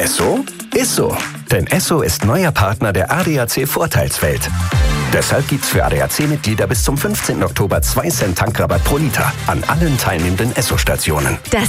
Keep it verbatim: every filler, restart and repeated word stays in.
Esso? Ist so. Denn Esso ist neuer Partner der A D A C Vorteilswelt. Deshalb gibt's für A D A C-Mitglieder bis zum fünfzehnten Oktober zwei Cent Tankrabatt pro Liter an allen teilnehmenden Esso-Stationen. Das